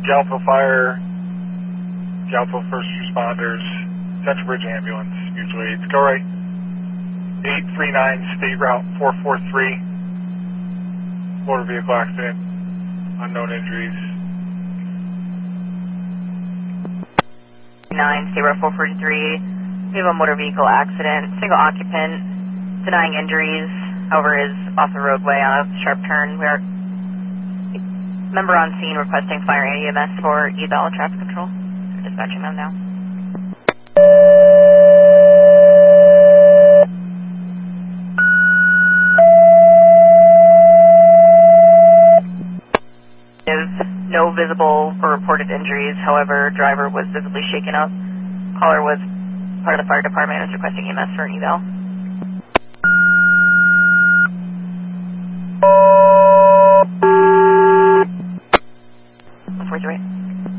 Galpo Fire, Galpo First Responders, Central Bridge Ambulance, mutual aids. Go right. 839 State Route 443. Motor vehicle accident. Unknown injuries. 9 State Route 443. We have a motor vehicle accident. Single occupant. Denying injuries. However, is off the roadway on a sharp turn. We are member on scene requesting fire and EMS for eval traffic control. Dispatching them now. No visible or reported injuries. However, driver was visibly shaken up. Caller was part of the fire department and is requesting EMS for an eval. Four three.